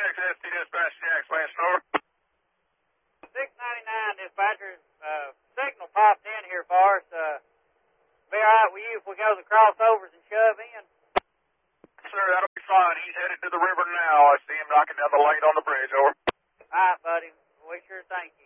ST Dispatch Jack Lance Store. 699 dispatcher, signal popped in here for us. Be alright with you if we go to the crossovers and shove in? Sir, that'll be fine. He's headed to the river now. I see him knocking down the light on the bridge, over. Alright, buddy. We sure thank you.